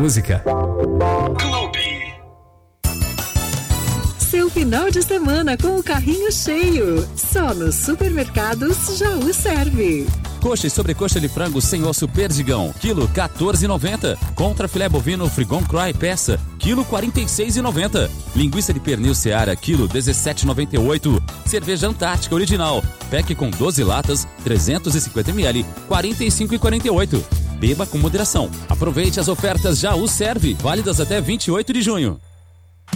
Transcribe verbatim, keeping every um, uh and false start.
música. Clube. Seu final de semana com o carrinho cheio. Só nos supermercados Jaú serve. Coxa e sobrecoxa de frango sem osso perdigão, quilo quatorze e noventa. Contra filé bovino Frigon Cry peça, quilo quarenta e seis e noventa. Linguiça de pernil Seara, quilo dezessete e noventa e oito. Cerveja Antártica original, pack com doze latas, trezentos e cinquenta mililitros, quarenta e cinco e quarenta e oito. Beba com moderação. Aproveite as ofertas Jaú Serve, válidas até vinte e oito de junho.